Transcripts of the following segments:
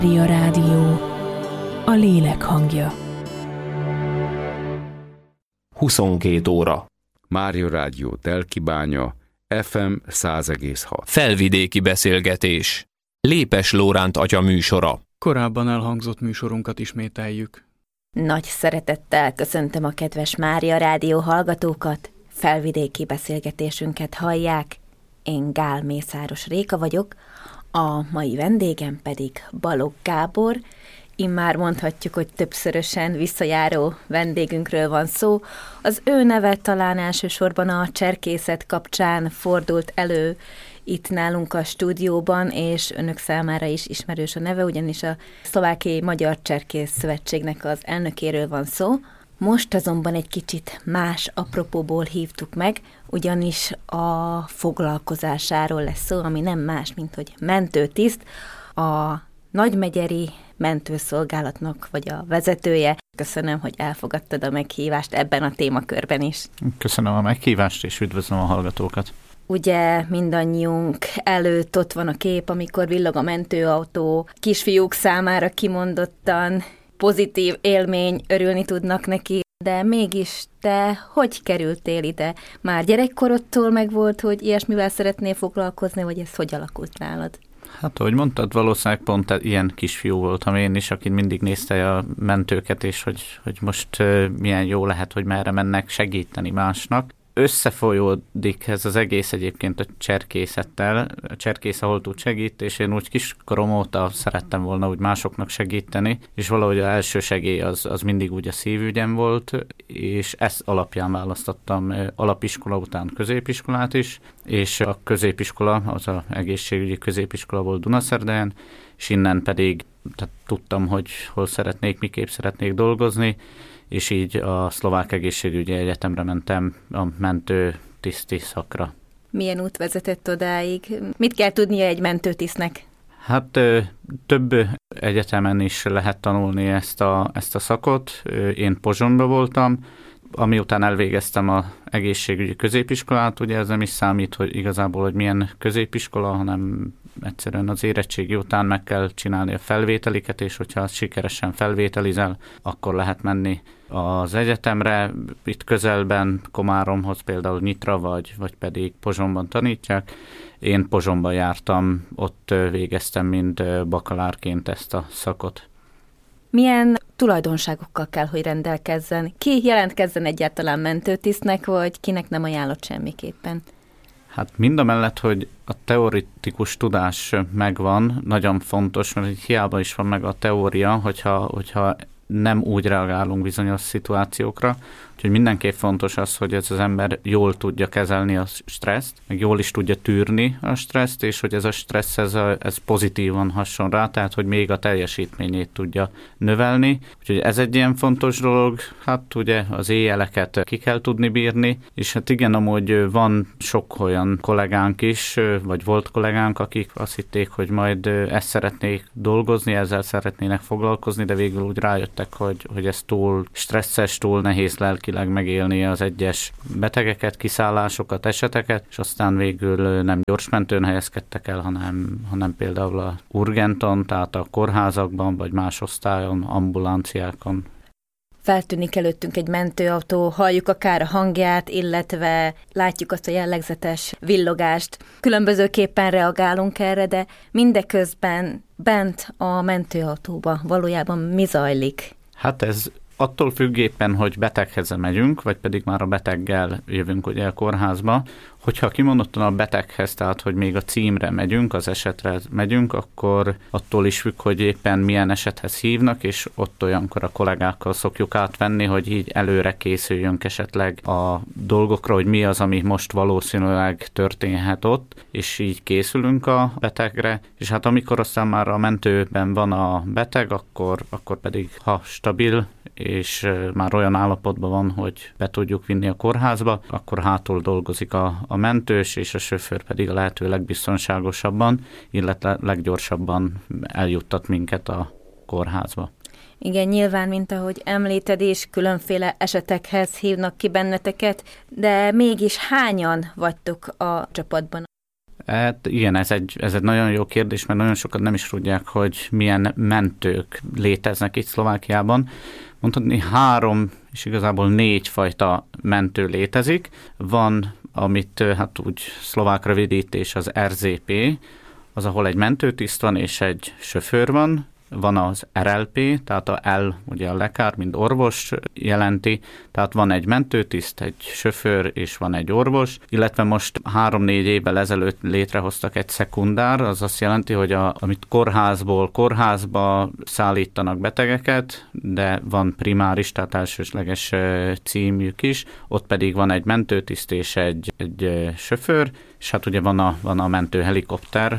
Mária Rádió, a lélek hangja. 22 óra. Mária Rádió Telkibánya, FM 100,6. Felvidéki beszélgetés. Lépes Lóránt atya műsora. Korábban elhangzott műsorunkat ismételjük. Nagy szeretettel köszöntöm a kedves Mária Rádió hallgatókat. Felvidéki beszélgetésünket hallják. Én Gál Mészáros Réka vagyok, a mai vendégem pedig Balogh Gábor. Immár mondhatjuk, hogy többszörösen visszajáró vendégünkről van szó. Az ő neve talán elsősorban a cserkészet kapcsán fordult elő itt nálunk a stúdióban, és önök számára is ismerős a neve, ugyanis a Szlovákiai Magyar Cserkész Szövetségnek az elnökéről van szó. Most azonban egy kicsit más apropóból hívtuk meg, ugyanis a foglalkozásáról lesz szó, ami nem más, mint hogy mentőtiszt, a nagymegyeri mentőszolgálatnak vagy a vezetője. Köszönöm, hogy elfogadtad a meghívást ebben a témakörben is. Köszönöm a meghívást, és üdvözlöm a hallgatókat. Ugye mindannyiunk előtt ott van a kép, amikor villog a mentőautó, kisfiúk számára kimondottan pozitív élmény, örülni tudnak neki, de mégis te hogy kerültél ide? Már gyerekkorodtól megvolt, hogy ilyesmivel szeretnél foglalkozni, vagy ez hogy alakult nálad? Hát, ahogy mondtad, valószínűleg pont ilyen kisfiú voltam én is, aki mindig nézte a mentőket, és hogy most milyen jó lehet, hogy merre mennek segíteni másnak. Összefolyódik ez az egész egyébként a cserkészettel. A cserkész, ahol tud segít, és én úgy kiskorom óta szerettem volna úgy másoknak segíteni, és valahogy az első segély az mindig úgy a szívügyem volt, és ezt alapján választottam alapiskola után középiskolát is, és a középiskola, az az egészségügyi középiskola volt Dunaszerdahelyen, és innen pedig tudtam, hogy hol szeretnék, miképp szeretnék dolgozni, és így a Szlovák Egészségügyi Egyetemre mentem a mentőtiszti szakra. Milyen út vezetett odáig? Mit kell tudnia egy mentőtisztnek? Hát több egyetemen is lehet tanulni ezt a szakot. Én Pozsonyban voltam, amiután elvégeztem az egészségügyi középiskolát, ugye ez nem is számít, hogy igazából, hogy milyen középiskola, hanem egyszerűen az érettségi után meg kell csinálni a felvételiket, és hogyha sikeresen felvételizel, akkor lehet menni az egyetemre. Itt közelben Komáromhoz például Nyitra, vagy pedig Pozsonyban tanítják. Én Pozsonyban jártam, ott végeztem mind bakalárként ezt a szakot. Milyen tulajdonságokkal kell, hogy rendelkezzen? Ki jelentkezzen egyáltalán mentőtisztnek, vagy kinek nem ajánlott semmiképpen? Hát mindamellett, hogy a teoretikus tudás megvan, nagyon fontos, mert hiába is van meg a teória, hogyha nem úgy reagálunk bizonyos szituációkra. Úgyhogy mindenképp fontos az, hogy ez az ember jól tudja kezelni a stresszt, meg jól is tudja tűrni a stresszt, és hogy ez a stressz ez pozitívan hasson rá, tehát hogy még a teljesítményét tudja növelni. Úgyhogy ez egy ilyen fontos dolog, hát ugye az éjjeleket ki kell tudni bírni, és hát igen, amúgy van sok olyan kollégánk is, vagy volt kollégánk, akik azt hitték, hogy majd ezt szeretnék dolgozni, ezzel szeretnének foglalkozni, de végül úgy rájöttek, hogy ez túl stresszes, túl nehéz lelkileg megélni az egyes betegeket, kiszállásokat, eseteket, és aztán végül nem gyorsmentőn helyezkedtek el, hanem például a urgenton, tehát a kórházakban, vagy más osztályon, ambulanciákon. Feltűnik előttünk egy mentőautó, halljuk akár a hangját, illetve látjuk azt a jellegzetes villogást. Különbözőképpen reagálunk erre, de mindeközben bent a mentőautóban valójában mi zajlik? Hát ez attól függ éppen, hogy beteghez megyünk, vagy pedig már a beteggel jövünk ugye a kórházba. Hogyha kimondottan a beteghez, tehát hogy még a címre megyünk, az esetre megyünk, akkor attól is függ, hogy éppen milyen esethez hívnak, és ott olyankor a kollégákkal szokjuk átvenni, hogy így előre készüljünk esetleg a dolgokra, hogy mi az, ami most valószínűleg történhet ott, és így készülünk a betegre, és hát amikor aztán már a mentőben van a beteg, akkor pedig ha stabil, és már olyan állapotban van, hogy be tudjuk vinni a kórházba, akkor hátul dolgozik a mentős, és a sofőr pedig a lehető legbiztonságosabban, illetve leggyorsabban eljuttat minket a kórházba. Igen, nyilván, mint ahogy említed is, különféle esetekhez hívnak ki benneteket, de mégis hányan vagytok a csapatban? Hát igen, ez egy nagyon jó kérdés, mert nagyon sokan nem is tudják, hogy milyen mentők léteznek itt Szlovákiában. Mondhatni 3 és igazából 4 fajta mentő létezik. Van, amit hát úgy szlovák rövidítés az RZP, az, ahol egy mentőtiszt van és egy sofőr van. Van az RLP, tehát a L, ugye a lekár, mint orvos jelenti, tehát van egy mentőtiszt, egy sofőr és van egy orvos, illetve most 3-4 évvel ezelőtt létrehoztak egy szekundár, az azt jelenti, hogy amit kórházból kórházba szállítanak betegeket, de van primáris, tehát elsősleges címjük is, ott pedig van egy mentőtiszt és egy sofőr, és hát ugye van a mentőhelikopter,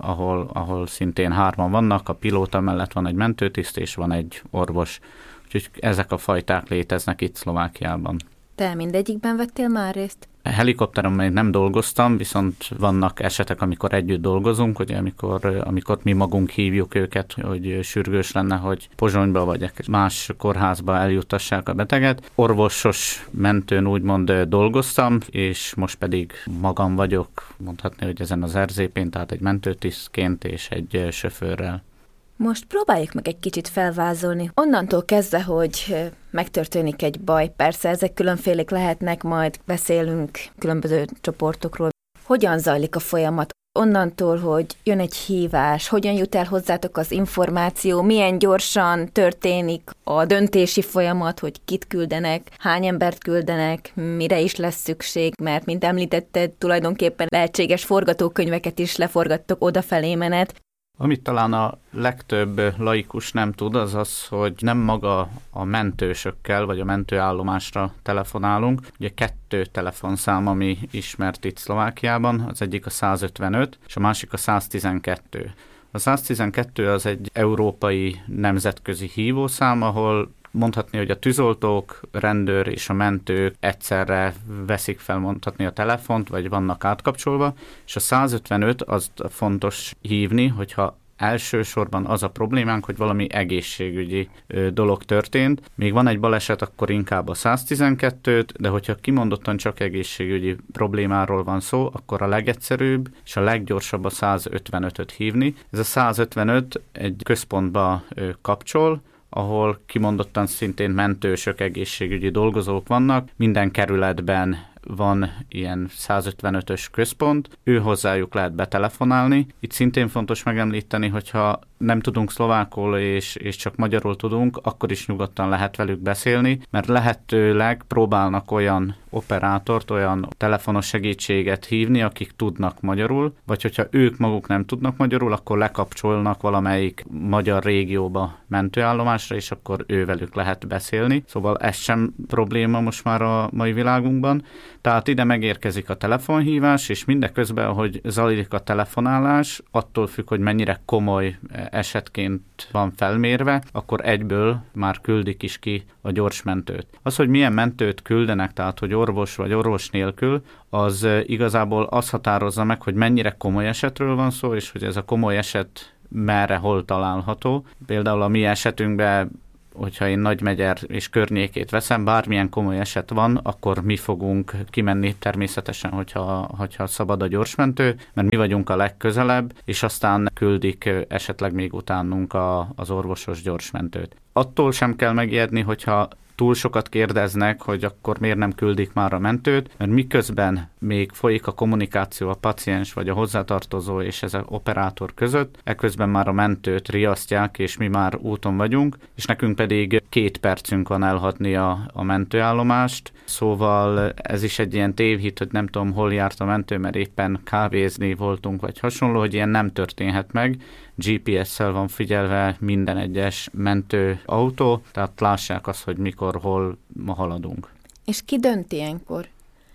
ahol szintén 3 vannak, a pilóta mellett van egy mentőtiszt, és van egy orvos. Úgyhogy ezek a fajták léteznek itt Szlovákiában. Te mindegyikben vettél már részt? Helikopteron még nem dolgoztam, viszont vannak esetek, amikor együtt dolgozunk, ugye amikor mi magunk hívjuk őket, hogy sürgős lenne, hogy Pozsonyba vagy más kórházba eljutassák a beteget. Orvosos mentőn úgymond dolgoztam, és most pedig magam vagyok, mondhatni, hogy ezen az RZP-n, tehát egy mentőtisztként és egy sofőrrel. Most próbáljuk meg egy kicsit felvázolni. Onnantól kezdve, hogy megtörténik egy baj, persze ezek különfélék lehetnek, majd beszélünk különböző csoportokról. Hogyan zajlik a folyamat? Onnantól, hogy jön egy hívás, hogyan jut el hozzátok az információ, milyen gyorsan történik a döntési folyamat, hogy kit küldenek, hány embert küldenek, mire is lesz szükség, mert mint említetted, tulajdonképpen lehetséges forgatókönyveket is leforgattok odafelé menet. Amit talán a legtöbb laikus nem tud, az az, hogy nem maga a mentősökkel, vagy a mentőállomásra telefonálunk. Ugye 2 telefonszám, ami ismert itt Szlovákiában, az egyik a 155, és a másik a 112. A 112 az egy európai nemzetközi hívószám, ahol mondhatni, hogy a tűzoltók, rendőr és a mentők egyszerre veszik fel mondhatni a telefont, vagy vannak átkapcsolva, és a 155 az fontos hívni, hogyha elsősorban az a problémánk, hogy valami egészségügyi dolog történt. Még van egy baleset, akkor inkább a 112-t, de hogyha kimondottan csak egészségügyi problémáról van szó, akkor a legegyszerűbb és a leggyorsabb a 155-öt hívni. Ez a 155 egy központba kapcsol, ahol kimondottan szintén mentősök, egészségügyi dolgozók vannak. Minden kerületben van ilyen 155-ös központ, ő hozzájuk lehet betelefonálni. Itt szintén fontos megemlíteni, hogyha nem tudunk szlovákul és csak magyarul tudunk, akkor is nyugodtan lehet velük beszélni, mert lehetőleg próbálnak olyan operátort, olyan telefonos segítséget hívni, akik tudnak magyarul, vagy hogyha ők maguk nem tudnak magyarul, akkor lekapcsolnak valamelyik magyar régióba mentőállomásra, és akkor ővelük lehet beszélni. Szóval ez sem probléma most már a mai világunkban. Tehát ide megérkezik a telefonhívás, és mindeközben, ahogy zajlik a telefonálás, attól függ, hogy mennyire komoly esetként van felmérve, akkor egyből már küldik is ki a gyorsmentőt. Az, hogy milyen mentőt küldenek, tehát hogy orvos vagy orvos nélkül, az igazából azt határozza meg, hogy mennyire komoly esetről van szó, és hogy ez a komoly eset merre, hol található. Például a mi esetünkben, hogyha én Nagymegyer és környékét veszem, bármilyen komoly eset van, akkor mi fogunk kimenni természetesen, hogyha szabad a gyorsmentő, mert mi vagyunk a legközelebb, és aztán küldik esetleg még utánunk az orvosos gyorsmentőt. Attól sem kell megijedni, hogyha túl sokat kérdeznek, hogy akkor miért nem küldik már a mentőt, mert miközben még folyik a kommunikáció a paciens vagy a hozzátartozó és ez az operátor között, eközben már a mentőt riasztják, és mi már úton vagyunk, és nekünk pedig 2 percünk van elhatni a mentőállomást, szóval ez is egy ilyen tévhit, hogy nem tudom, hol járt a mentő, mert éppen kávézni voltunk, vagy hasonló, hogy ilyen nem történhet meg. GPS-szel van figyelve minden egyes mentőautó, tehát lássák azt, hogy mikor, hol ma haladunk. És ki dönt ilyenkor?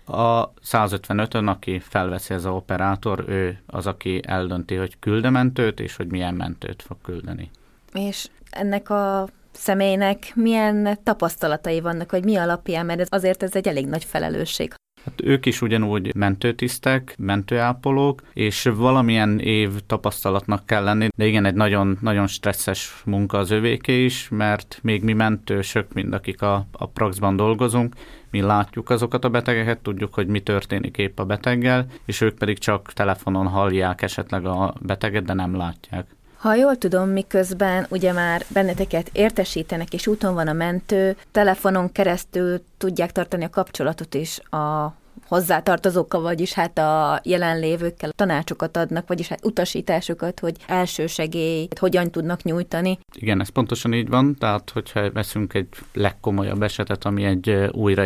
A 155-ön, aki felveszi ez az operátor, ő az, aki eldönti, hogy küld-e mentőt, és hogy milyen mentőt fog küldeni. És ennek a személynek milyen tapasztalatai vannak, vagy mi alapján, mert azért ez egy elég nagy felelősség. Hát ők is ugyanúgy mentőtisztek, mentőápolók, és valamilyen év tapasztalatnak kell lenni, de igen, egy nagyon, nagyon stresszes munka az övéké is, mert még mi mentősök, mind akik a praxban dolgozunk, mi látjuk azokat a betegeket, tudjuk, hogy mi történik épp a beteggel, és ők pedig csak telefonon hallják esetleg a beteget, de nem látják. Ha jól tudom, miközben ugye már benneteket értesítenek, és úton van a mentő, telefonon keresztül tudják tartani a kapcsolatot is a hozzátartozókkal, vagyis hát a jelenlévőkkel, tanácsokat adnak, vagyis hát utasításokat, hogy elsősegélyt hogyan tudnak nyújtani. Igen, ez pontosan így van, tehát hogyha veszünk egy legkomolyabb esetet, ami egy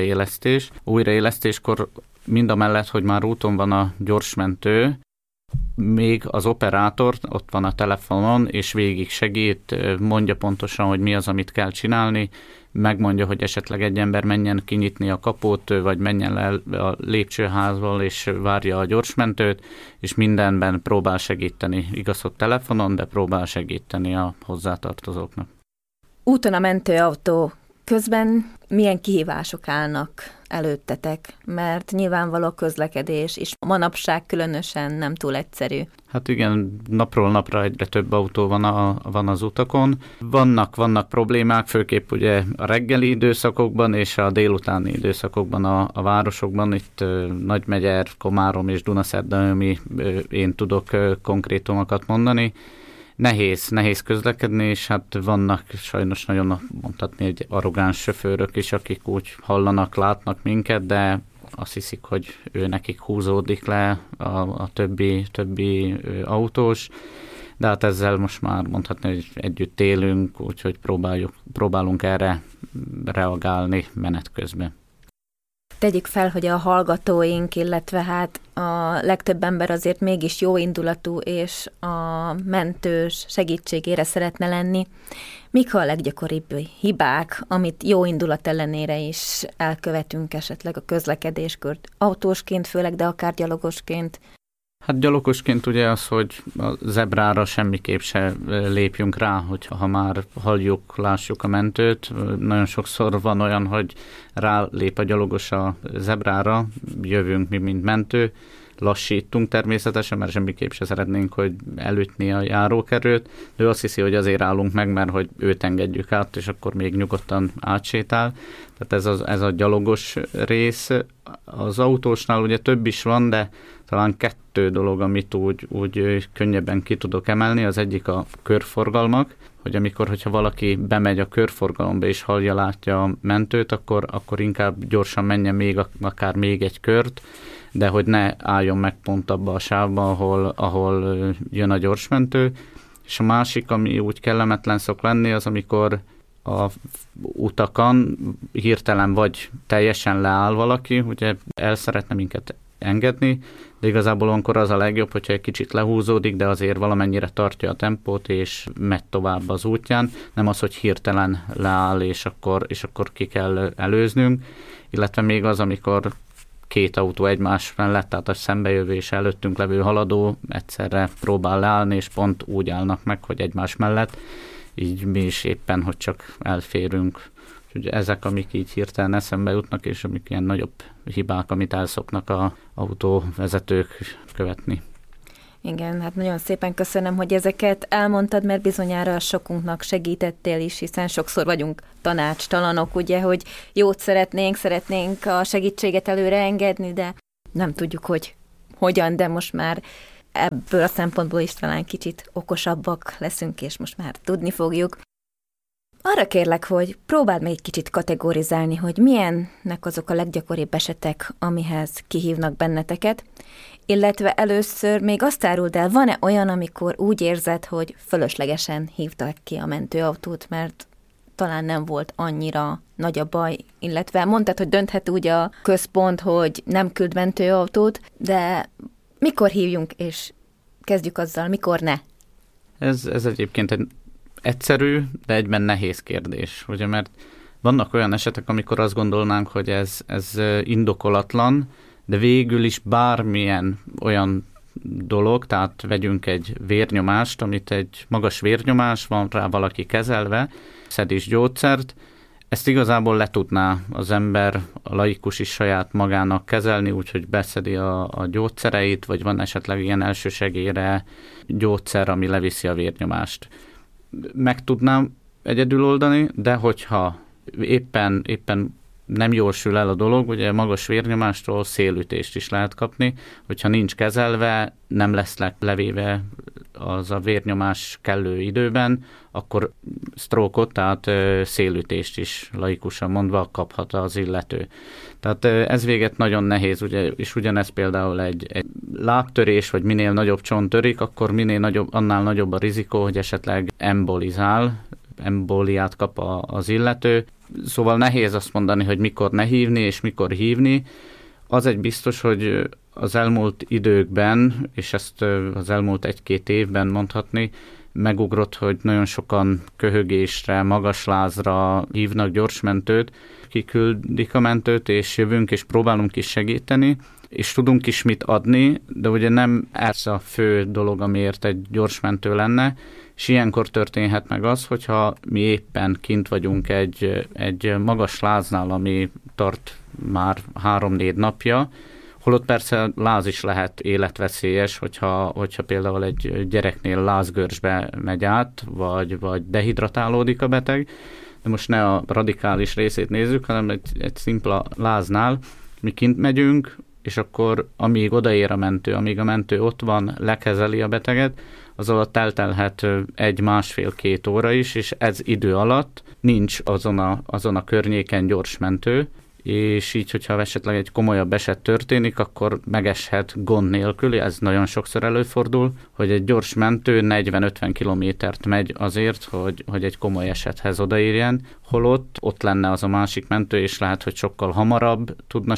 újraélesztéskor mindamellett, hogy már úton van a gyorsmentő, még az operátor ott van a telefonon, és végig segít, mondja pontosan, hogy mi az, amit kell csinálni, megmondja, hogy esetleg egy ember menjen kinyitni a kaput, vagy menjen le a lépcsőházból, és várja a gyorsmentőt, és mindenben próbál segíteni. Igaz, hogy telefonon, de próbál segíteni a hozzátartozóknak. Úton a mentőautó közben milyen kihívások állnak előttetek? Mert nyilvánvaló közlekedés is manapság különösen nem túl egyszerű. Hát igen, napról napra egyre több autó van az utakon. Vannak problémák, főképp ugye a reggeli időszakokban és a délutáni időszakokban a városokban. Itt Nagymegyer, Komárom és Dunaszerdahelyi én tudok konkrétumokat mondani. Nehéz közlekedni, és hát vannak sajnos nagyon mondhatni egy arrogáns sofőrök is, akik úgy hallanak, látnak minket, de azt hiszik, hogy ő nekik húzódik le a többi autós, de hát ezzel most már mondhatni, hogy együtt élünk, úgyhogy próbálunk erre reagálni menet közben. Tegyük fel, hogy a hallgatóink, illetve hát a legtöbb ember azért mégis jó indulatú, és a mentős segítségére szeretne lenni. Mik a leggyakoribb hibák, amit jó indulat ellenére is elkövetünk esetleg a közlekedéskört? Autósként főleg, de akár gyalogosként? Hát gyalogosként ugye az, hogy a zebrára semmiképp se lépjünk rá, hogyha már halljuk, lássuk a mentőt. Nagyon sokszor van olyan, hogy rálép a gyalogos a zebrára, jövünk mi, mint mentő, lassítunk természetesen, mert semmiképp se szeretnénk, hogy elütni a járókerőt, de ő azt hiszi, hogy azért állunk meg, mert hogy őt engedjük át, és akkor még nyugodtan átsétál. Tehát ez a gyalogos rész. Az autósnál ugye több is van, de talán 2 dolog, amit úgy könnyebben ki tudok emelni. Az egyik a körforgalmak, hogy hogyha valaki bemegy a körforgalomba és hallja, látja a mentőt, akkor inkább gyorsan menjen akár még egy kört, de hogy ne álljon meg pont abba a sávba, ahol jön a gyorsmentő. És a másik, ami úgy kellemetlen szok lenni, az amikor a utakon hirtelen vagy teljesen leáll valaki, ugye el szeretne minket engedni, de igazából akkor az a legjobb, hogyha egy kicsit lehúzódik, de azért valamennyire tartja a tempót, és megy tovább az útján, nem az, hogy hirtelen leáll, és akkor ki kell előznünk, illetve még az, amikor 2 autó egymás mellett, tehát a szembejövés előttünk levő haladó egyszerre próbál leállni, és pont úgy állnak meg, hogy egymás mellett, így mi is éppen, hogy csak elférünk. Úgyhogy ezek, amik így hirtelen eszembe jutnak, és amik ilyen nagyobb hibák, amit elszoknak az autóvezetők követni. Igen, hát nagyon szépen köszönöm, hogy ezeket elmondtad, mert bizonyára sokunknak segítettél is, hiszen sokszor vagyunk tanácstalanok, ugye, hogy jót szeretnénk a segítséget előre engedni, de nem tudjuk, hogy hogyan, de most már ebből a szempontból is talán kicsit okosabbak leszünk, és most már tudni fogjuk. Arra kérlek, hogy próbáld meg egy kicsit kategorizálni, hogy milyennek azok a leggyakoribb esetek, amihez kihívnak benneteket, illetve először még azt áruld el, van-e olyan, amikor úgy érzed, hogy fölöslegesen hívták ki a mentőautót, mert talán nem volt annyira nagy a baj, illetve mondtad, hogy dönthet úgy a központ, hogy nem küld mentőautót, de mikor hívjunk, és kezdjük azzal, mikor ne? Ez egyébként egy egyszerű, de egyben nehéz kérdés, ugye, mert vannak olyan esetek, amikor azt gondolnánk, hogy ez indokolatlan, de végül is bármilyen olyan dolog, tehát vegyünk egy vérnyomást, amit egy magas vérnyomás, van rá valaki kezelve, szed is gyógyszert, Ezt igazából le tudná az ember, a laikus is saját magának kezelni, úgyhogy beszedi a gyógyszereit, vagy van esetleg ilyen elsősegélyre gyógyszer, ami leviszi a vérnyomást. Meg tudnám egyedül oldani, de hogyha éppen nem jól sül el a dolog, ugye magas vérnyomástól szélütést is lehet kapni, hogyha nincs kezelve, nem lesznek levéve az a vérnyomás kellő időben, akkor stroke-ot, tehát szélütést is laikusan mondva kaphat az illető. Tehát ez véget nagyon nehéz, ugye, és ugyanez például egy lábtörés, vagy minél nagyobb csont törik, akkor annál nagyobb a rizikó, hogy esetleg embóliát kap az illető. Szóval nehéz azt mondani, hogy mikor ne hívni, és mikor hívni. Az egy biztos, hogy az elmúlt időkben, és ezt az elmúlt 1-2 évben mondhatni, megugrott, hogy nagyon sokan köhögésre, magaslázra hívnak gyorsmentőt, kiküldik a mentőt, és jövünk, és próbálunk is segíteni, és tudunk is mit adni, de ugye nem ez a fő dolog, amiért egy gyorsmentő lenne, és ilyenkor történhet meg az, hogyha mi éppen kint vagyunk egy magas láznál, ami tart már 3-4 napja, holott persze láz is lehet életveszélyes, hogyha például egy gyereknél lázgörzsbe megy át, vagy dehidratálódik a beteg, de most ne a radikális részét nézzük, hanem egy szimpla láznál mi kint megyünk, és akkor amíg odaér a mentő, amíg a mentő ott van, lekezeli a beteget, az alatt eltelhet 1,5-2 óra is, és ez idő alatt nincs azon a környéken gyors mentő, és így, hogyha esetleg egy komolyabb eset történik, akkor megeshet gond nélkül, ez nagyon sokszor előfordul, hogy egy gyors mentő 40-50 kilométert megy azért, hogy egy komoly esethez odaérjen, holott ott lenne az a másik mentő, és lehet, hogy sokkal hamarabb tudna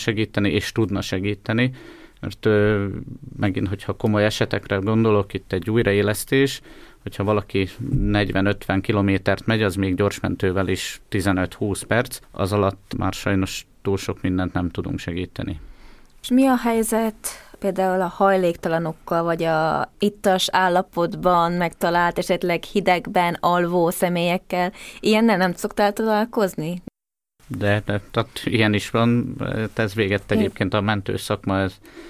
segíteni, mert megint, hogyha komoly esetekre gondolok, itt egy újraélesztés, hogyha valaki 40-50 kilométert megy, az még gyorsmentővel is 15-20 perc, az alatt már sajnos túl sok mindent nem tudunk segíteni. És mi a helyzet például a hajléktalanokkal, vagy a ittas állapotban megtalált, esetleg hidegben alvó személyekkel? Ilyennel nem szoktál találkozni? De tehát ilyen is van, ez véget egyébként a mentőszakma,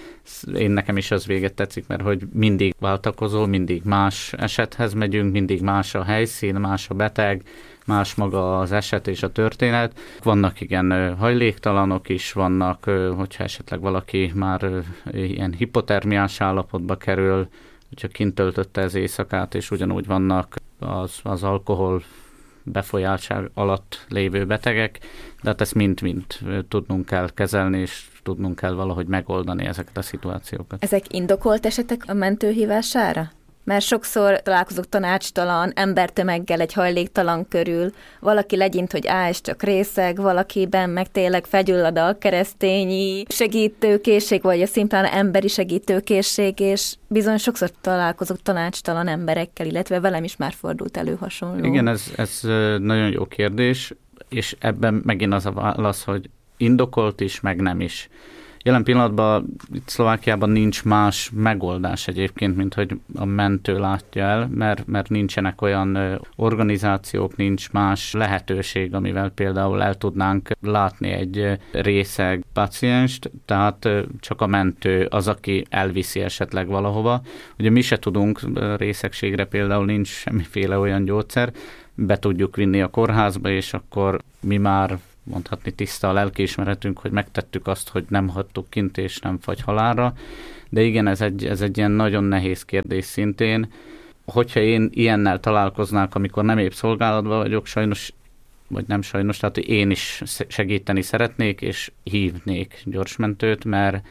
nekem is az véget tetszik, mert hogy mindig váltakozol, mindig más esethez megyünk, mindig más a helyszín, más a beteg, más maga az eset és a történet. Vannak igen hajléktalanok is, vannak, hogyha esetleg valaki már ilyen hipotermiás állapotba kerül, hogyha kint töltötte az éjszakát, és ugyanúgy vannak az alkohol befolyása alatt lévő betegek, de hát ezt mind tudnunk kell kezelni, és tudnunk kell valahogy megoldani ezeket a szituációkat. Ezek indokolt esetek a mentőhívására? Mert sokszor találkozok tanácstalan embertömeggel egy hajléktalan körül, valaki legyint, hogy ez csak részeg, valakiben meg tényleg fegyullad a keresztényi segítőkészség, vagy a szimplán emberi segítőkészség, és bizony sokszor találkozok tanácstalan emberekkel, illetve velem is már fordult elő hasonló. Igen, ez nagyon jó kérdés, és ebben megint az a válasz, hogy indokolt is, meg nem is. Jelen pillanatban itt Szlovákiában nincs más megoldás egyébként, mint hogy a mentő látja el, mert nincsenek olyan organizációk, nincs más lehetőség, amivel például el tudnánk látni egy részeg pacienst, tehát csak a mentő az, aki elviszi esetleg valahova. Ugye mi se tudunk, részegségre például nincs semmiféle olyan gyógyszer, be tudjuk vinni a kórházba, és akkor mi már mondhatni tiszta a lelkiismeretünk, hogy megtettük azt, hogy nem hagytuk kint és nem fagy halálra. De igen, ez egy ilyen nagyon nehéz kérdés szintén. Hogyha én ilyennel találkoznák, amikor nem épp szolgálatban vagyok, sajnos, vagy nem sajnos, tehát én is segíteni szeretnék, és hívnék gyorsmentőt,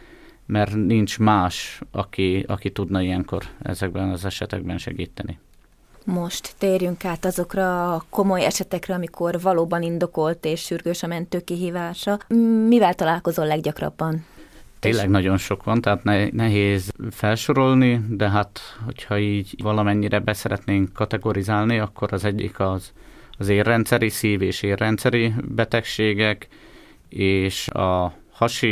mert nincs más, aki tudna ilyenkor ezekben az esetekben segíteni. Most térjünk át azokra a komoly esetekre, amikor valóban indokolt és sürgős a mentő kihívása. Mivel találkozol leggyakrabban? Tényleg nagyon sok van, tehát nehéz felsorolni, de hát, hogyha így valamennyire beszeretnénk kategorizálni, akkor az egyik az érrendszeri, szív- és érrendszeri betegségek, és a hasi,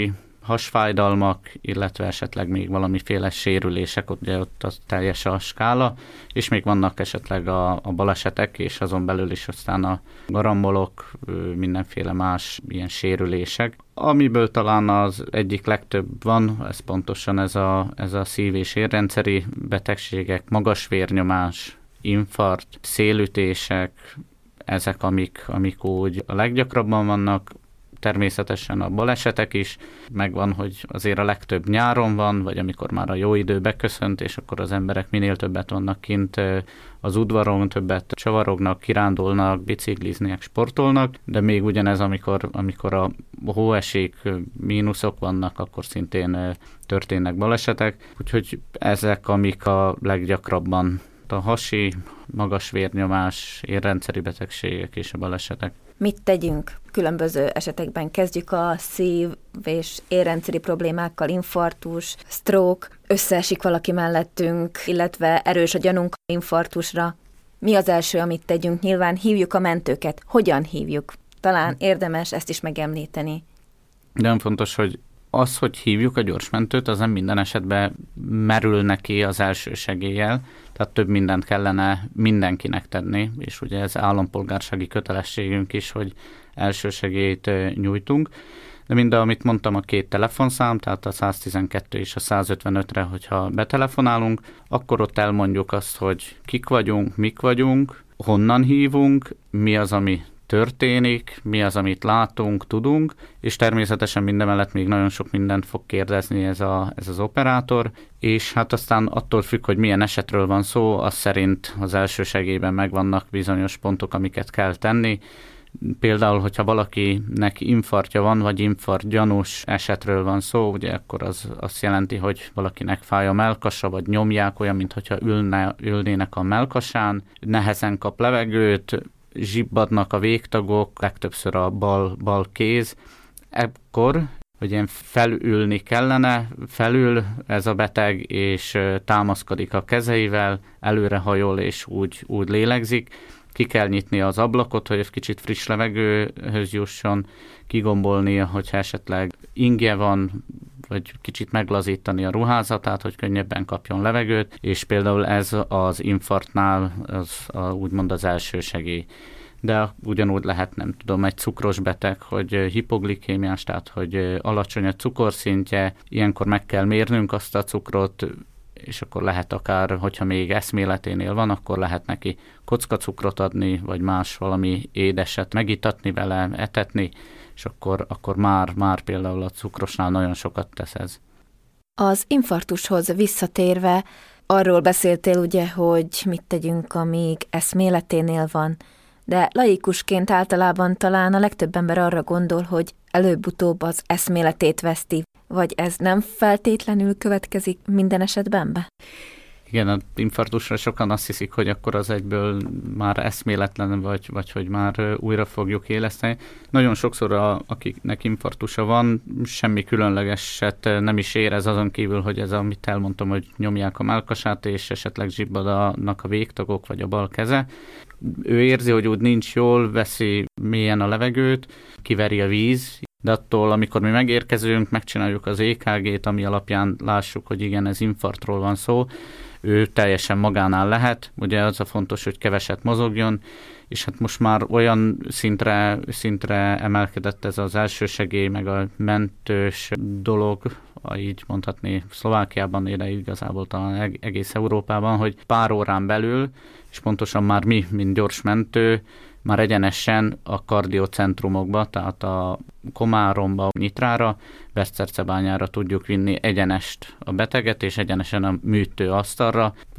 hasfájdalmak, illetve esetleg még valamiféle sérülések, ugye ott az teljes a skála, és még vannak esetleg a balesetek, és azon belül is aztán a garambolok, mindenféle más ilyen sérülések. Amiből talán az egyik legtöbb van, ez pontosan ez a szív- és érrendszeri betegségek, magas vérnyomás, infarkt, szélütések, ezek, amik úgy a leggyakrabban vannak. Természetesen a balesetek is, megvan, hogy azért a legtöbb nyáron van, vagy amikor már a jó idő beköszönt, és akkor az emberek minél többet vannak kint az udvaron, többet csavarognak, kirándulnak, bicikliznek, sportolnak, de még ugyanez, amikor a hó esik, mínuszok vannak, akkor szintén történnek balesetek. Úgyhogy ezek, amik a leggyakrabban a hasi, magas vérnyomás, érrendszeri betegségek és a balesetek. Mit tegyünk? Különböző esetekben kezdjük a szív- és érrendszeri problémákkal, infarktus, stroke, összeesik valaki mellettünk, illetve erős a gyanunk infarktusra. Mi az első, amit tegyünk? Nyilván hívjuk a mentőket. Hogyan hívjuk? Talán érdemes ezt is megemlíteni. Nagyon fontos, hogy az, hogy hívjuk a gyorsmentőt, az nem minden esetben merül neki az első segéllyel, tehát több mindent kellene mindenkinek tenni, és ugye ez állampolgársági kötelességünk is, hogy első segélyt nyújtunk. De minden, amit mondtam, a 2 telefonszám, tehát a 112 és a 155-re, hogyha betelefonálunk, akkor ott elmondjuk azt, hogy kik vagyunk, mik vagyunk, honnan hívunk, mi az, ami történik, mi az, amit látunk, tudunk, és természetesen mindemellett még nagyon sok mindent fog kérdezni ez az operátor, és hát aztán attól függ, hogy milyen esetről van szó, az szerint az első segélyben megvannak bizonyos pontok, amiket kell tenni. Például, hogyha valakinek infarktja van, vagy infarktgyanús esetről van szó, ugye akkor az azt jelenti, hogy valakinek fáj a mellkasa, vagy nyomják olyan, mintha ülnének a mellkasán, nehezen kap levegőt, zsibbadnak a végtagok, legtöbbször a bal kéz. Ekkor, hogy ilyen felülni kellene, felül ez a beteg, és támaszkodik a kezeivel, előrehajol, és úgy lélegzik. Ki kell nyitni az ablakot, hogy egy kicsit friss levegőhöz jusson, kigombolnia, hogyha esetleg ingje van, vagy kicsit meglazítani a ruházatát, hogy könnyebben kapjon levegőt, és például ez az infarktnál úgymond az első segély. De ugyanúgy lehet, nem tudom, egy cukros beteg, hogy hipoglikémiás, tehát hogy alacsony a cukorszintje, ilyenkor meg kell mérnünk azt a cukrot, és akkor lehet akár, hogyha még eszméleténél van, akkor lehet neki kockacukrot adni, vagy más valami édeset megitatni vele, etetni, és akkor már például a cukrosnál nagyon sokat tesz ez. Az infarktushoz visszatérve, arról beszéltél ugye, hogy mit tegyünk, amíg eszméleténél van, de laikusként általában talán a legtöbb ember arra gondol, hogy előbb-utóbb az eszméletét veszti, vagy ez nem feltétlenül következik minden esetben be? Igen, az infarktusra sokan azt hiszik, hogy akkor az egyből már eszméletlen, vagy hogy már újra fogjuk éleszteni. Nagyon sokszor akiknek infarktusa van, semmi különlegeset nem is érez, azon kívül, hogy ez, amit elmondtam, hogy nyomják a mellkasát, és esetleg zsibbadnak a végtagok, vagy a bal keze. Ő érzi, hogy úgy nincs jól, veszi mélyen a levegőt, kiveri a víz, de attól, amikor mi megérkezünk, megcsináljuk az EKG-t, ami alapján lássuk, hogy igen, ez infarktról van szó, ő teljesen magánál lehet, ugye az a fontos, hogy keveset mozogjon, és hát most már olyan szintre emelkedett ez az elsősegély, meg a mentős dolog, így mondhatni Szlovákiában, de igazából talán egész Európában, hogy pár órán belül, és pontosan már mi, mint gyors mentő, már egyenesen a kardiocentrumokba, tehát a Komáromba, Nyitrára, Besztercebányára tudjuk vinni egyenest a beteget, és egyenesen a műtőasztalra.